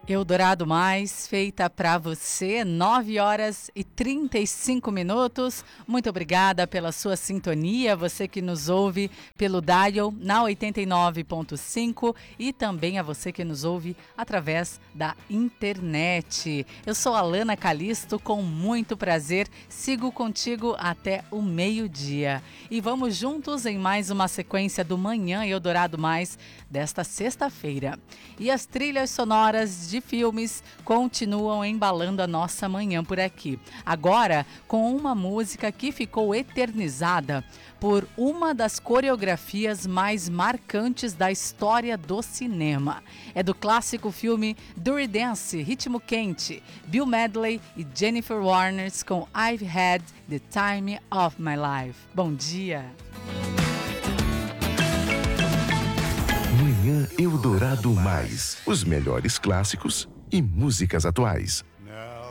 Eldorado Mais, feita para você, 9 horas e 35 minutos. Muito obrigada pela sua sintonia, você que nos ouve pelo dial na 89.5 e também a você que nos ouve através da internet. Eu sou Alana Calisto, com muito prazer, sigo contigo até o meio-dia. E vamos juntos em mais uma sequência do Manhã Eldorado Mais desta sexta-feira. E as trilhas sonoras de filmes continuam embalando a nossa manhã por aqui. Agora, com uma música que ficou eternizada por uma das coreografias mais marcantes da história do cinema. É do clássico filme Dirty Dance, Ritmo Quente, Bill Medley e Jennifer Warnes com I've Had the Time of My Life. Bom dia! Manhã Eldorado Mais, os melhores clássicos e músicas atuais.